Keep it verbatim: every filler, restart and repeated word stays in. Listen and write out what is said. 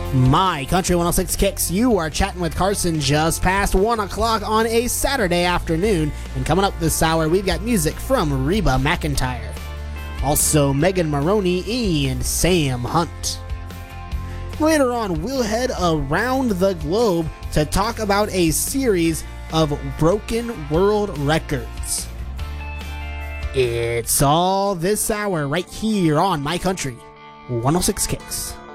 My Country one oh six Kicks, you are chatting with Carson just past one o'clock on a Saturday afternoon. And coming up this hour, we've got music from Reba McEntire. Also, Megan Maroney and Sam Hunt. Later on, we'll head around the globe to talk about a series of broken world records. It's all this hour right here on My Country one oh six Kicks.